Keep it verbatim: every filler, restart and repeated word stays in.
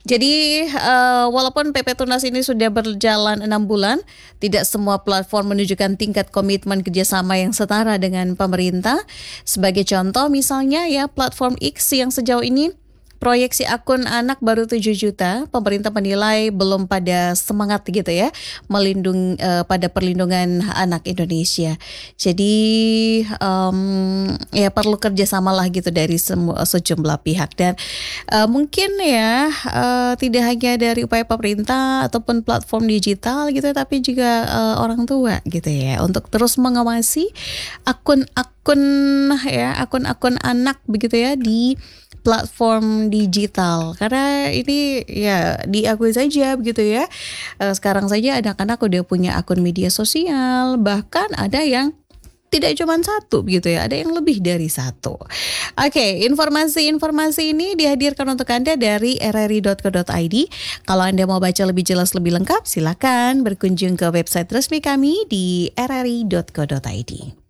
Jadi uh, walaupun P P Tunas ini sudah berjalan enam bulan, tidak semua platform menunjukkan tingkat komitmen kerjasama yang setara dengan pemerintah. Sebagai contoh misalnya ya platform X yang sejauh ini proyeksi akun anak baru tujuh juta, pemerintah menilai belum pada semangat gitu ya melindungi uh, pada perlindungan anak Indonesia. Jadi um, ya perlu kerjasama lah gitu dari semua sejumlah pihak dan uh, mungkin ya uh, tidak hanya dari upaya pemerintah ataupun platform digital gitu, tapi juga uh, orang tua gitu ya untuk terus mengawasi akun-akun ya akun-akun anak begitu ya di platform digital karena ini ya diakui saja begitu ya. Sekarang saja anak-anak udah punya akun media sosial, bahkan ada yang tidak cuma satu begitu ya, ada yang lebih dari satu. Oke, informasi-informasi ini dihadirkan untuk Anda dari r r i dot co dot i d. Kalau Anda mau baca lebih jelas lebih lengkap, silakan berkunjung ke website resmi kami di r r i dot co dot i d.